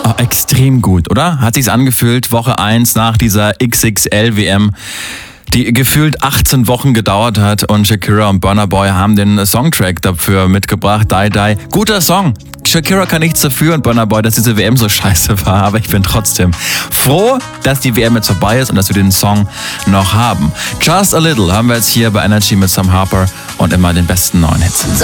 Oh, extrem gut, oder? Hat sich's angefühlt, Woche 1 nach dieser XXL-WM, die gefühlt 18 Wochen gedauert hat, und Shakira und Burna Boy haben den Songtrack dafür mitgebracht, Die Die. Guter Song. Shakira kann nichts dafür und Burna Boy, dass diese WM so scheiße war, aber ich bin trotzdem froh, dass die WM jetzt vorbei ist und dass wir den Song noch haben. Just a Little haben wir jetzt hier bei Energy mit Sam Harper und immer den besten neuen Hits.